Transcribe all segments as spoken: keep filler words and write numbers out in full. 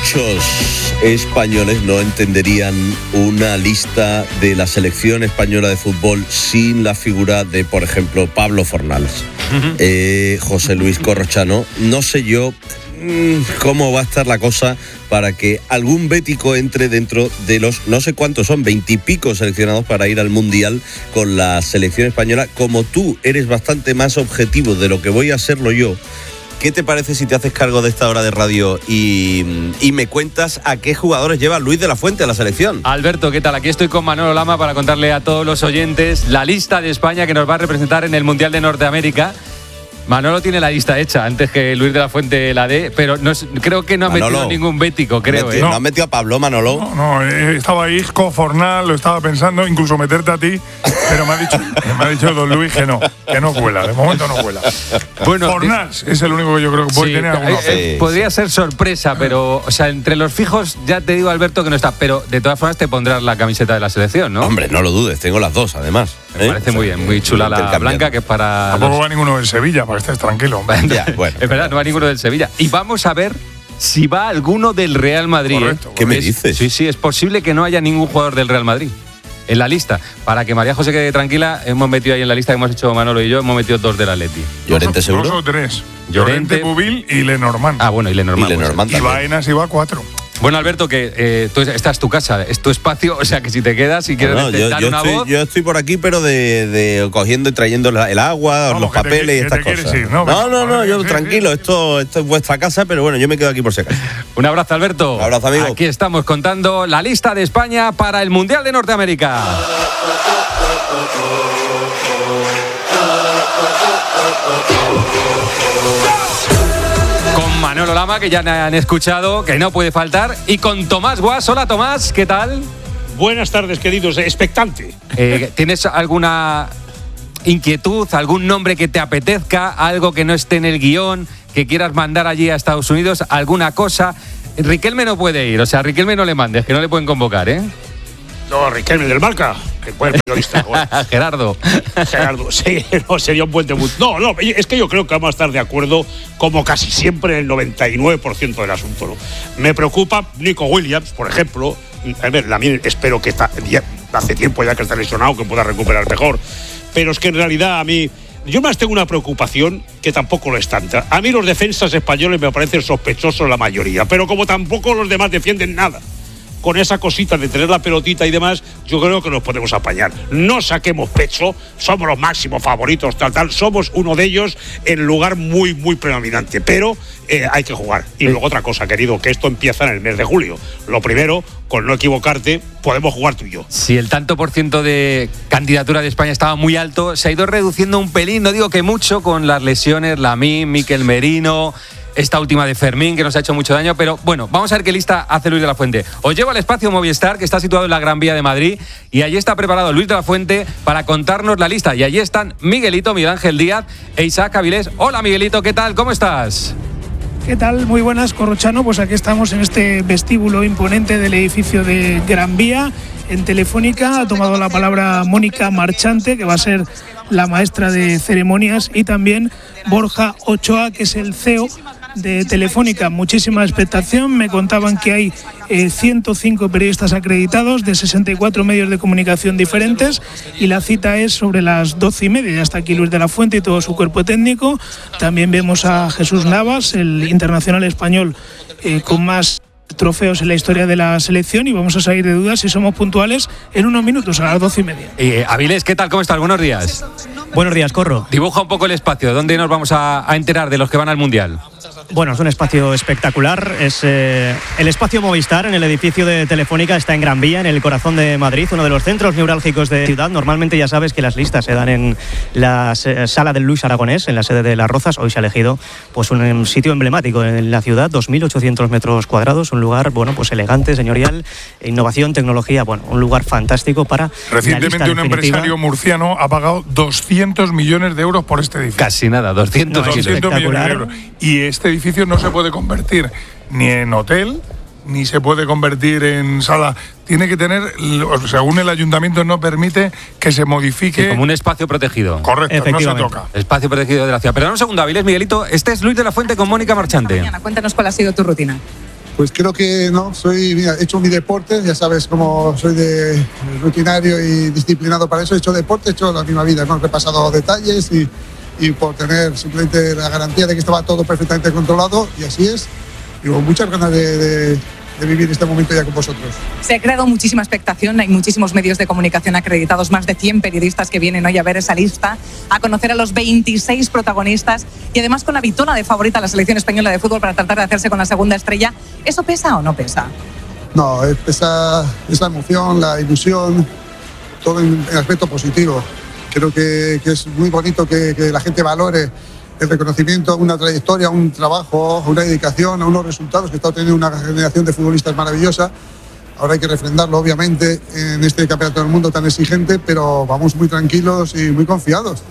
Muchos españoles no entenderían una lista de la selección española de fútbol sin la figura de, por ejemplo, Pablo Fornals, uh-huh. eh, José Luis Corrochano. No sé yo mmm, cómo va a estar la cosa para que algún bético entre dentro de los, no sé cuántos son, veintipico seleccionados para ir al Mundial con la selección española. Como tú eres bastante más objetivo de lo que voy a serlo yo, ¿qué te parece si te haces cargo de esta hora de radio y, y me cuentas a qué jugadores lleva Luis de la Fuente a la selección? Alberto, ¿qué tal? Aquí estoy con Manolo Lama para contarle a todos los oyentes la lista de España que nos va a representar en el Mundial de Norteamérica. Manolo tiene la lista hecha antes que Luis de la Fuente la dé, pero no, creo que no ha Manolo, metido ningún bético, creo. Metió, ¿eh? ¿No ha metido a Pablo, Manolo? No, no, estaba ahí, Isco, Fornal, lo estaba pensando, incluso meterte a ti, pero me ha dicho, me ha dicho don Luis que no, que no cuela, de momento no cuela. Bueno, Fornal es el único que yo creo que puede sí, tener alguna eh, sí, Podría sí. ser sorpresa, pero, o sea, entre los fijos, ya te digo, Alberto, que no está, pero de todas formas te pondrás la camiseta de la selección, ¿no? Hombre, no lo dudes, tengo las dos, además. Me ¿eh? parece o sea, muy bien, muy chula la blanca, que es para… Tampoco los... va ninguno del Sevilla, para que estés tranquilo. Ya, bueno. Es verdad, no va ninguno del Sevilla. Y vamos a ver si va alguno del Real Madrid. Correcto, ¿eh? ¿Qué me es, dices? Sí, sí, es posible que no haya ningún jugador del Real Madrid en la lista. Para que María José quede tranquila, hemos metido ahí en la lista que hemos hecho Manolo y yo, hemos metido dos del Atleti. ¿Llorente seguro? Dos o tres. Llorente, Llorente, Bubil y Lenormand. Ah, bueno, y Lenormand. Y Lenormand pues, y Baenas iba a cuatro. Bueno, Alberto, que eh, tú, esta es tu casa, es tu espacio, o sea que si te quedas y quieres no, no, dar yo, una estoy, voz… Yo estoy por aquí, pero de, de cogiendo y trayendo el agua, Vamos, los papeles te, y estas cosas. Ir, ¿no? no, no, no, yo sí, tranquilo, sí. Esto, esto es vuestra casa, pero bueno, yo me quedo aquí por si acaso. Un abrazo, Alberto. Un abrazo, amigo. Aquí estamos contando la lista de España para el Mundial de Norteamérica. Con Manolo Lama, que ya han escuchado, que no puede faltar, y con Tomás Guas. Hola, Tomás, ¿qué tal? Buenas tardes, queridos. Expectante. Eh, ¿Tienes alguna inquietud, algún nombre que te apetezca, algo que no esté en el guión, que quieras mandar allí a Estados Unidos, alguna cosa? Riquelme no puede ir, o sea, Riquelme no le mandes, que no le pueden convocar, ¿eh? No, Riquelme del Marca, que buen periodista. Gerardo. Gerardo, sí, no, sería un buen debut. No, no, es que yo creo que vamos a estar de acuerdo, como casi siempre, en el noventa y nueve por ciento del asunto, ¿no? Me preocupa Nico Williams, por ejemplo. A ver, Lamine, espero que está, ya, hace tiempo ya que está lesionado, que pueda recuperar mejor. Pero es que en realidad a mí… Yo más tengo una preocupación que tampoco lo es tanta. A mí los defensas españoles me parecen sospechosos la mayoría, pero como tampoco los demás defienden nada, con esa cosita de tener la pelotita y demás, yo creo que nos podemos apañar. No saquemos pecho, somos los máximos favoritos, tal, tal, somos uno de ellos en lugar muy, muy predominante, pero eh, hay que jugar. Y luego otra cosa, querido, que esto empieza en el mes de julio. Lo primero, con no equivocarte, podemos jugar tú y yo. Si el tanto por ciento de candidatura de España estaba muy alto, se ha ido reduciendo un pelín, no digo que mucho, con las lesiones, Lamine, Mikel Merino, esta última de Fermín, que nos ha hecho mucho daño, pero bueno, vamos a ver qué lista hace Luis de la Fuente. Os llevo al espacio Movistar, que está situado en la Gran Vía de Madrid, y allí está preparado Luis de la Fuente para contarnos la lista, y allí están Miguelito, Miguel Ángel Díaz e Isaac Avilés. Hola, Miguelito, ¿qué tal? ¿Cómo estás? ¿Qué tal? Muy buenas, Corrochano. Pues aquí estamos en este vestíbulo imponente del edificio de Gran Vía. En Telefónica ha tomado la palabra Mónica Marchante, que va a ser la maestra de ceremonias, y también Borja Ochoa, que es el C E O de Telefónica. Muchísima expectación. Me contaban que hay eh, ciento cinco periodistas acreditados de sesenta y cuatro medios de comunicación diferentes, y la cita es sobre las doce y media. Ya está aquí Luis de la Fuente y todo su cuerpo técnico. También vemos a Jesús Navas, el internacional español eh, con más trofeos en la historia de la selección, y vamos a salir de dudas si somos puntuales en unos minutos, a las doce y media. Eh, Avilés, ¿qué tal? ¿Cómo estás? Buenos días. Buenos días, Corro. Dibuja un poco el espacio. ¿Dónde nos vamos a, a enterar de los que van al Mundial? Bueno, es un espacio espectacular. Es eh, el espacio Movistar en el edificio de Telefónica. Está en Gran Vía, en el corazón de Madrid, uno de los centros neurálgicos de la ciudad. Normalmente ya sabes que las listas se dan en la eh, sala del Luis Aragonés, en la sede de Las Rozas. Hoy se ha elegido pues un, un sitio emblemático en la ciudad, dos mil ochocientos metros cuadrados, un lugar bueno pues elegante, señorial, innovación, tecnología, bueno, un lugar fantástico para… Recientemente un empresario murciano ha pagado doscientos millones de euros por este edificio. Casi nada, doscientos, no, doscientos millones de euros. Y este edificio no se puede convertir ni en hotel, ni se puede convertir en sala. Tiene que tener, según el ayuntamiento, no permite que se modifique. Sí, como un espacio protegido. Correcto, no se toca. Espacio protegido de la ciudad. Perdón un segundo, Avilés, Miguelito. Este es Luis de la Fuente con Mónica Marchante. Cuéntanos cuál ha sido tu rutina. Pues creo que no, soy, mira, he hecho mi deporte, ya sabes cómo soy de rutinario y disciplinado para eso, he hecho deporte, he hecho la misma vida, ¿no? He repasado detalles y, y por tener simplemente la garantía de que estaba todo perfectamente controlado, y así es, y con muchas ganas de, de, de vivir este momento ya con vosotros. Se ha creado muchísima expectación, hay muchísimos medios de comunicación acreditados, más de cien periodistas que vienen hoy a ver esa lista, a conocer a los veintiséis protagonistas y además con la vitola de favorita a la selección española de fútbol para tratar de hacerse con la segunda estrella. ¿Eso pesa o no pesa? No, pesa, es la emoción, la ilusión, todo en, en aspecto positivo. Creo que, que es muy bonito que, que la gente valore el reconocimiento a una trayectoria, a un trabajo, a una dedicación, a unos resultados que está obteniendo una generación de futbolistas maravillosa. Ahora hay que refrendarlo, obviamente, en este campeonato del mundo tan exigente, pero vamos muy tranquilos y muy confiados.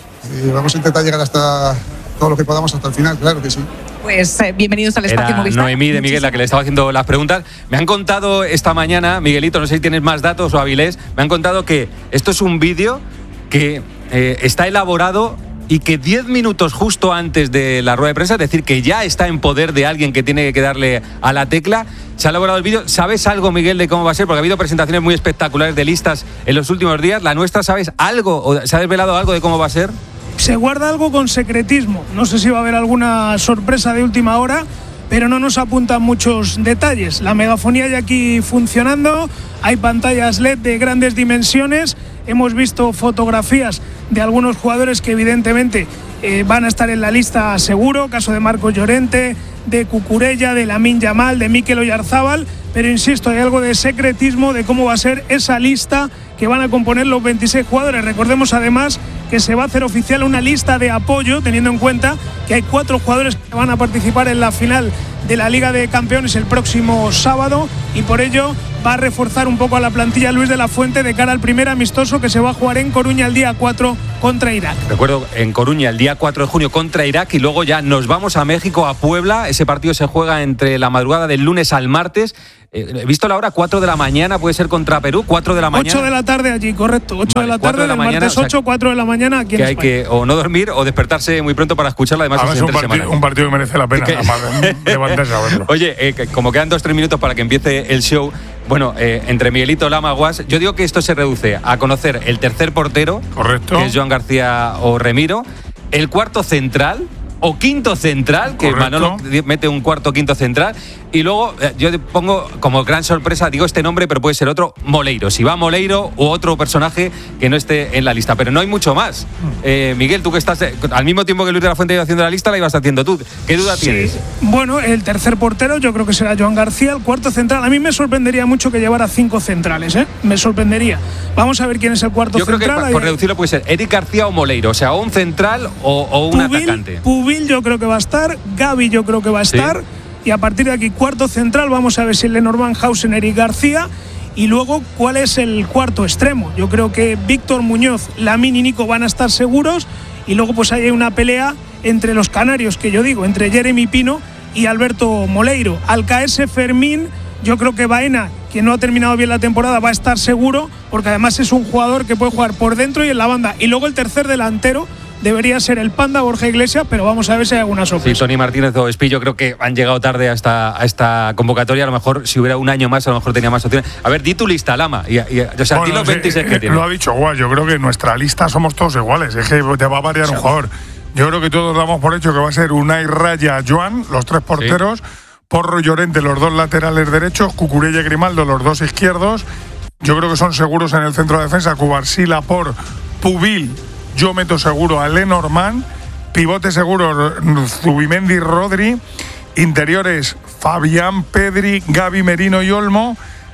Y vamos a intentar llegar hasta todo lo que podamos hasta el final, claro que sí. Pues eh, bienvenidos al Espacio Era Movistar. Noemí de Miguel la que le estaba haciendo las preguntas. Me han contado esta mañana, Miguelito, no sé si tienes más datos o Avilés, me han contado que esto es un vídeo que eh, está elaborado y que diez minutos justo antes de la rueda de prensa, es decir, que ya está en poder de alguien que tiene que darle a la tecla, se ha elaborado el vídeo. ¿Sabes algo, Miguel, de cómo va a ser? Porque ha habido presentaciones muy espectaculares de listas en los últimos días. ¿La nuestra sabes algo o se ha desvelado algo de cómo va a ser? Se guarda algo con secretismo. No sé si va a haber alguna sorpresa de última hora, pero no nos apuntan muchos detalles. La megafonía ya aquí funcionando, hay pantallas L E D de grandes dimensiones, hemos visto fotografías de algunos jugadores que evidentemente eh, van a estar en la lista seguro, caso de Marcos Llorente, de Cucurella, de Lamine Yamal, de Mikel Oyarzábal, pero insisto, hay algo de secretismo de cómo va a ser esa lista que van a componer los veintiséis jugadores. Recordemos además que se va a hacer oficial una lista de apoyo, teniendo en cuenta que hay cuatro jugadores que van a participar en la final de la Liga de Campeones el próximo sábado, y por ello va a reforzar un poco a la plantilla Luis de la Fuente de cara al primer amistoso que se va a jugar en Coruña el día cuatro contra Irak. Recuerdo, en Coruña el día cuatro de junio contra Irak, y luego ya nos vamos a México, a Puebla. Ese partido se juega entre la madrugada del lunes al martes. Eh, he visto la hora, cuatro de la mañana, puede ser contra Perú, cuatro de la mañana. ocho de la tarde allí, correcto, ocho Vale, de la tarde, de la del mañana, martes o sea, ocho, cuatro de la mañana aquí en que hay España. que o no dormir o despertarse muy pronto para escucharla, además, Además es es un entre partido, semana. un partido que merece la pena, ¿Qué? además de levantarse a verlo. Oye, eh, que como quedan dos, tres minutos para que empiece el show, bueno, eh, entre Miguelito, Lama, Guas, yo digo que esto se reduce a conocer el tercer portero, correcto, que es Joan García o Remiro, el cuarto central o quinto central, que correcto, Manolo mete un cuarto quinto central, y luego eh, yo pongo como gran sorpresa, digo este nombre, pero puede ser otro, Moleiro. Si va Moleiro u otro personaje que no esté en la lista, pero no hay mucho más. Eh, Miguel, tú que estás eh, al mismo tiempo que Luis de la Fuente iba haciendo la lista, la ibas haciendo tú. ¿Qué duda Sí. tienes? Bueno, el tercer portero yo creo que será Joan García, el cuarto central. A mí me sorprendería mucho que llevara cinco centrales, ¿eh? Me sorprendería. Vamos a ver quién es el cuarto Yo creo central. que por reducirlo puede ser Eric García o Moleiro, o sea, o un central o, o un Pubil, atacante. Pubil yo creo que va a estar, Gavi yo creo que va a estar, Sí. y a partir de aquí cuarto central vamos a ver si Lenormand, Hausen, Eric García, y luego cuál es el cuarto extremo. Yo creo que Víctor Muñoz, Lamine y Nico van a estar seguros, y luego pues hay una pelea entre los canarios, que yo digo, entre Jeremy Pino y Alberto Moleiro. Al caerse Fermín, yo creo que Baena, que no ha terminado bien la temporada, va a estar seguro, porque además es un jugador que puede jugar por dentro y en la banda. Y luego el tercer delantero debería ser el Panda Borja Iglesias, pero vamos a ver si hay alguna sorpresa. Sí, Tony Martínez o Espillo creo que han llegado tarde a esta, a esta convocatoria. A lo mejor si hubiera un año más, a lo mejor tenía más opciones. A ver, di tu lista, Lama. Y, y, o sea, Bueno, di los sí, veintiséis que eh, tienes. Lo ha dicho Guay, yo creo que en nuestra lista somos todos iguales, es que te va a variar un jugador. Yo creo que todos damos por hecho que va a ser Unai, Raya, Joan, los tres porteros, sí. Porro y Llorente, los dos laterales derechos, Cucurella y Grimaldo, los dos izquierdos. Yo creo que son seguros en el centro de defensa, Cubarsí, Laporte, Pubil. Yo meto seguro a Lenormand, pivote seguro Zubimendi, Rodri, interiores Fabián, Pedri, Gavi, Merino y Olmo,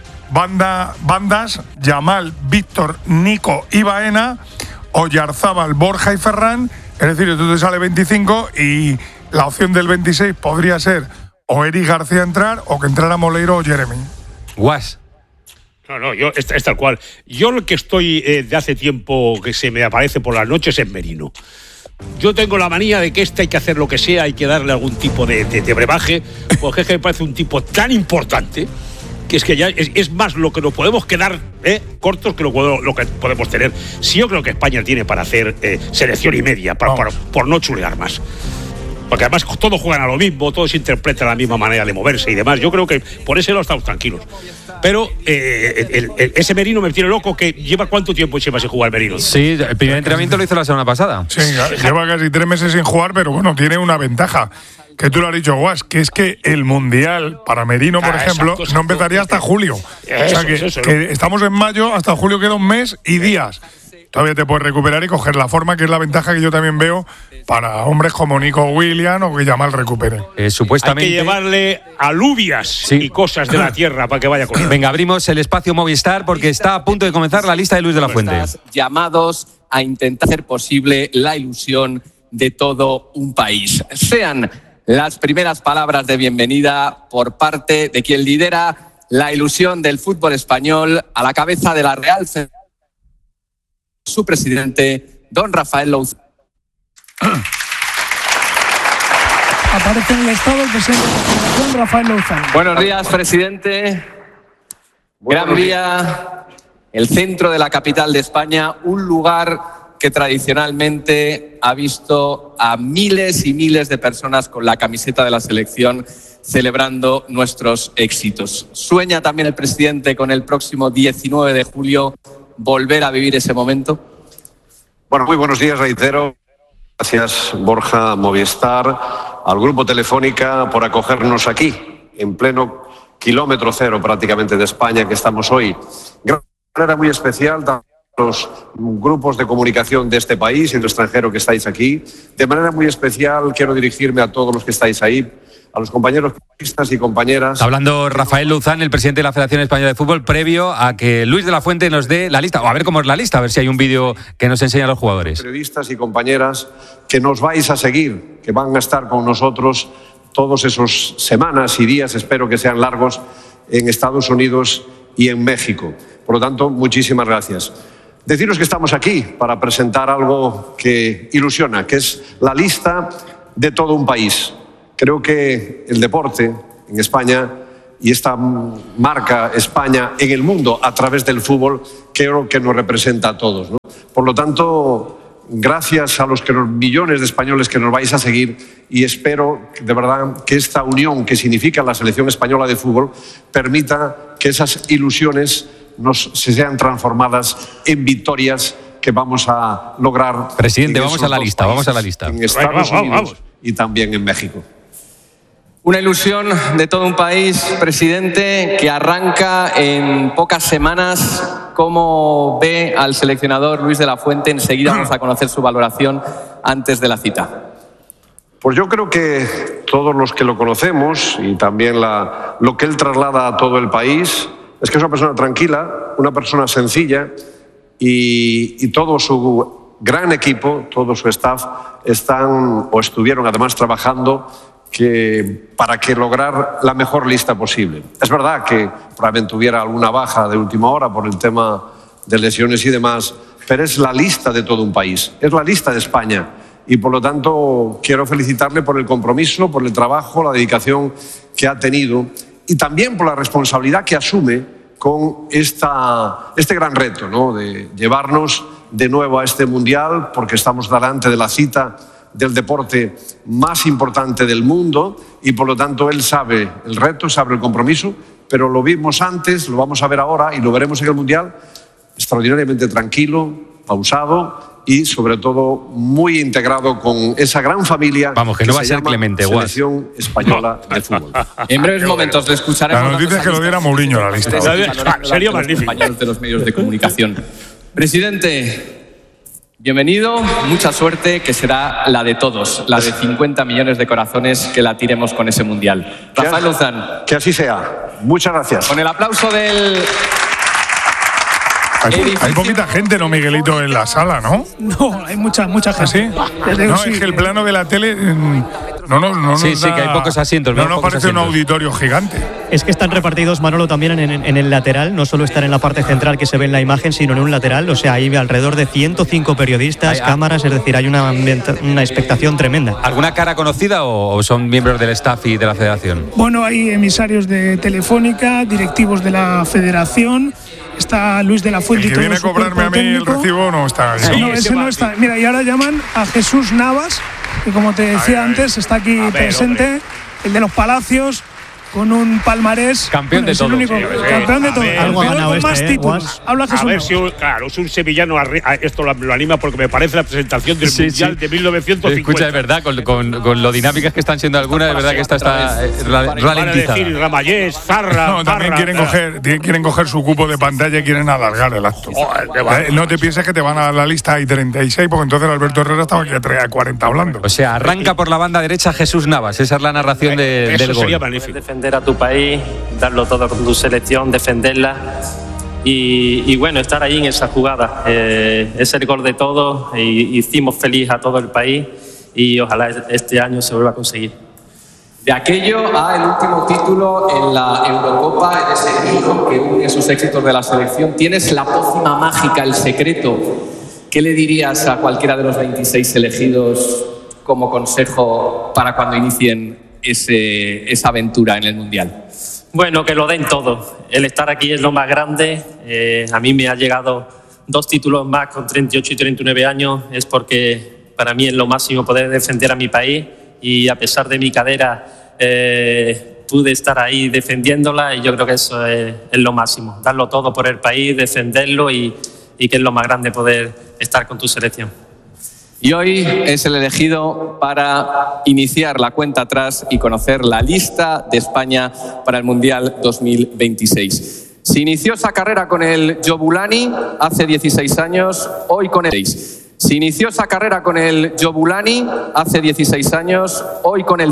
banda, bandas Yamal, Víctor, Nico y Baena, Oyarzábal, Borja y Ferran. Es decir, tú te sale veinticinco y la opción del veintiséis podría ser o Eric García entrar o que entrara Moleiro o Jeremy. Guas. No, no, yo es, es tal cual. Yo lo que estoy eh, de hace tiempo que se me aparece por las noches es Merino. Yo tengo la manía de que este hay que hacer lo que sea, hay que darle algún tipo de, de, de brebaje, porque es que me parece un tipo tan importante que es que ya es, es más lo que nos podemos quedar eh, cortos que lo, lo que podemos tener. Si yo creo que España tiene para hacer eh, selección y media, para, para, por no chulear más. porque además todos juegan a lo mismo, todos interpretan la misma manera de moverse y demás. Yo creo que por ese lado estamos tranquilos. Pero eh, el, el, ese Merino me tiene loco, que lleva cuánto tiempo lleva sin jugar Merino. Sí, el primer entrenamiento lo hizo la semana pasada. Sí, lleva casi tres meses sin jugar, pero bueno, tiene una ventaja. Que tú lo has dicho, Guas, que es que el Mundial para Merino, por ah, ejemplo, exacto, exacto. no empezaría hasta julio. Eso, o sea que, eso, eso, que estamos en mayo, hasta julio queda un mes y días. Todavía te puedes recuperar y coger la forma, que es la ventaja que yo también veo para hombres como Nico Williams o que Yamal recupere. Eh, supuestamente hay que llevarle alubias sí. y cosas de la tierra para que vaya con él. Venga, abrimos el espacio Movistar porque está a punto de comenzar la lista de Luis de la Fuente. Llamados a intentar hacer posible la ilusión de todo un país. Sean las primeras palabras de bienvenida por parte de quien lidera la ilusión del fútbol español a la cabeza de la Real Federación, su presidente, don Rafael Louzán. Aparece en el estado el presidente de la Federación, Rafael Louzán. Buenos días, presidente. Gran Vía, el centro de la capital de España, un lugar que tradicionalmente ha visto a miles y miles de personas con la camiseta de la selección celebrando nuestros éxitos. ¿Sueña también el presidente con el próximo diecinueve de julio volver a vivir ese momento? Bueno, muy buenos días, reitero. Gracias, Borja, Movistar, al Grupo Telefónica por acogernos aquí, en pleno kilómetro cero prácticamente de España, que estamos hoy. De manera muy especial los grupos de comunicación de este país y del extranjero que estáis aquí. De manera muy especial quiero dirigirme a todos los que estáis ahí, a los compañeros periodistas y compañeras. Está hablando Rafael Louzán, el presidente de la Federación Española de Fútbol, previo a que Luis de la Fuente nos dé la lista. O a ver cómo es la lista, a ver si hay un vídeo que nos enseña a los jugadores. Periodistas y compañeras que nos vais a seguir, que van a estar con nosotros todos esos semanas y días, espero que sean largos, en Estados Unidos y en México. Por lo tanto, muchísimas gracias. Deciros que estamos aquí para presentar algo que ilusiona, que es la lista de todo un país. Creo que el deporte en España y esta marca España en el mundo a través del fútbol, creo que nos representa a todos, ¿no? Por lo tanto, gracias a los que los millones de españoles que nos vais a seguir, y espero de verdad que esta unión que significa la selección española de fútbol permita que esas ilusiones nos se sean transformadas en victorias que vamos a lograr. Presidente, vamos a la lista, países, vamos a la lista. En Estados Unidos vamos, vamos. Y también en México. Una ilusión de todo un país, presidente, que arranca en pocas semanas. ¿Cómo ve al seleccionador Luis de la Fuente? Enseguida vamos a conocer su valoración antes de la cita. Pues yo creo que todos los que lo conocemos y también la, lo que él traslada a todo el país es que es una persona tranquila, una persona sencilla y, y todo su gran equipo, todo su staff están o estuvieron además trabajando que, para que lograr la mejor lista posible. Es verdad que probablemente hubiera alguna baja de última hora por el tema de lesiones y demás, pero es la lista de todo un país, es la lista de España y por lo tanto quiero felicitarle por el compromiso, por el trabajo, la dedicación que ha tenido y también por la responsabilidad que asume con esta, este gran reto, ¿no? De llevarnos de nuevo a este Mundial, porque estamos delante de la cita del deporte más importante del mundo y por lo tanto él sabe el reto, sabe el compromiso, pero lo vimos antes, lo vamos a ver ahora y lo veremos en el Mundial, extraordinariamente tranquilo, pausado y sobre todo muy integrado con esa gran familia. Vamos, que, que no va a ser Clemente Guas. Selección Española de Fútbol. En breves momentos le escucharemos. La noticia es que lo diera Mourinho a la lista. Sería magnífico. Compañeros de los medios de comunicación. Presidente, bienvenido, mucha suerte, que será la de todos, la de cincuenta millones de corazones que la tiremos con ese Mundial. Rafael Louzán. Que así sea. Muchas gracias. Con el aplauso del... Hay, hay poquita gente, ¿no, Miguelito, en la sala, no? No, hay mucha, mucha gente. ¿Ah, sí? No, es que el plano de la tele no, no, no sí, nos sí, da, que hay pocos asientos. No nos parece asientos. Un auditorio gigante. Es que están repartidos, Manolo, también en, en el lateral. No solo están en la parte central que se ve en la imagen, sino en un lateral. O sea, hay alrededor de ciento cinco periodistas, hay, cámaras, es decir, hay una, una expectación tremenda. ¿Alguna cara conocida o son miembros del staff y de la federación? Bueno, hay emisarios de Telefónica, directivos de la federación. Está Luis de la Fuente. ¿El que viene a cobrarme a mí técnico. El recibo no está? Sí, no, ese no está. Mira, y ahora llaman a Jesús Navas, que como te decía a ver, antes, está aquí ver, presente, hombre. el de los Palacios, con un palmarés. Campeón bueno, de es el todo. único Sí, sí. campeón de A todo. ver, El algo ha jugador ganado con este, más ¿eh, títulos. Guas? Habla A Jesús ver Navas. si, un- claro, es un sevillano, arri- a- esto lo, lo anima porque me parece la presentación del Sí, Mundial sí. de mil novecientos cincuenta. Escucha, es verdad, con, con, con lo dinámicas que están siendo algunas, es verdad que esta está eh, ra- Van a ralentizada. decir Ramallés, Zarra, No, también Zarra, quieren Zarra. coger, ti- quieren coger su cupo de pantalla y quieren alargar el acto. Joder, qué va. Eh, no te pienses que te van a dar la lista hay treinta y seis, porque entonces Alberto Herrera estaba aquí a tre- a cuarenta hablando. O sea, arranca por la banda derecha Jesús Navas. Esa es la narración de- Eso del gol. sería magnífico. Defender a tu país, darlo todo con tu selección, defenderla y, y bueno, estar ahí en esa jugada. Eh, es el gol de todos y hicimos feliz a todo el país y ojalá este año se vuelva a conseguir. De aquello a el último título en la Eurocopa, en ese hilo que une sus éxitos de la selección, tienes la pócima mágica, el secreto. ¿Qué le dirías a cualquiera de los veintiséis elegidos como consejo para cuando inicien ese, esa aventura en el Mundial? Bueno, que lo den todo. El estar aquí es lo más grande. Eh, a mí me ha llegado dos títulos más con treinta y ocho y treinta y nueve años. Es porque para mí es lo máximo poder defender a mi país y a pesar de mi cadera eh, pude estar ahí defendiéndola y yo creo que eso es, es lo máximo. Darlo todo por el país, defenderlo y, y que es lo más grande poder estar con tu selección. Y hoy es el elegido para iniciar la cuenta atrás y conocer la lista de España para el Mundial dos mil veintiséis. Se inició esa carrera con el Jobulani hace dieciséis años, hoy con el... Se inició esa carrera con el Jobulani hace dieciséis años, hoy con el...